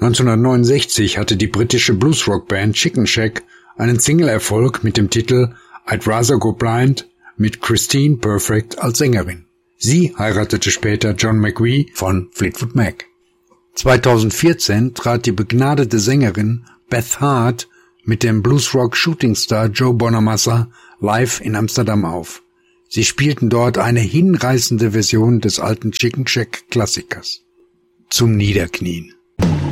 1969 hatte die britische Bluesrock-Band Chicken Shack einen Single-Erfolg mit dem Titel I'd Rather Go Blind mit Christine Perfect als Sängerin. Sie heiratete später John McVie von Fleetwood Mac. 2014 trat die begnadete Sängerin Beth Hart mit dem Bluesrock-Shootingstar Joe Bonamassa live in Amsterdam auf. Sie spielten dort eine hinreißende Version des alten Chicken Shack Klassikers. Zum Niederknien.